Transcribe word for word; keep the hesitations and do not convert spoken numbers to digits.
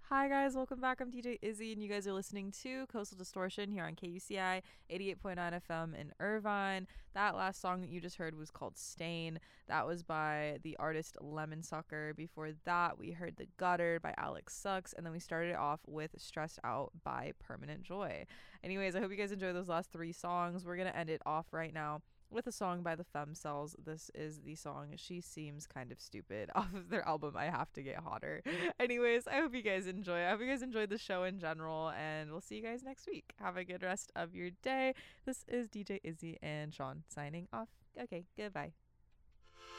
Hi guys, welcome back. I'm D J Izzy, and you guys are listening to Coastal Distortion here on K U C I eighty-eight point nine F M in Irvine. That last song that you just heard was called Stain. That was by the artist Lemon Sucker. Before that, we heard The Gutter by Alex Sucks, and then we started off with Stressed Out by Permanent Joy. Anyways, I hope you guys enjoy those last three songs. We're gonna end it off right now with a song by the Femcells. This is the song She Seems Kind of Stupid off of their album I Have to Get Hotter. Anyways, I hope you guys enjoy. I hope you guys enjoyed the show in general, and we'll see you guys next week. Have a good rest of your day. This is D J Izzy and Sean signing off. Okay, goodbye.